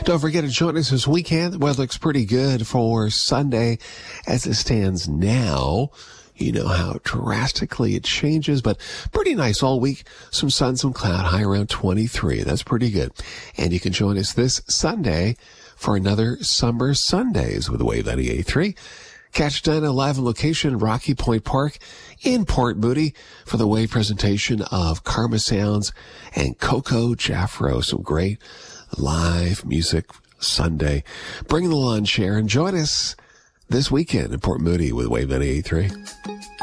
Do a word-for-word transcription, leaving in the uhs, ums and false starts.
Don't forget to join us this weekend. The weather looks pretty good for Sunday as it stands now. You know how drastically it changes, but pretty nice all week. Some sun, some cloud, high around twenty-three. That's pretty good. And you can join us this Sunday for another Summer Sundays with Wave ninety-eight point three. Catch Dinah live on location, Rocky Point Park in Port Moody for the Wave presentation of Karma Sounds and Coco Jaffro. Some great live music Sunday. Bring the lawn chair and join us this weekend in Port Moody with Wave ninety-eight point three.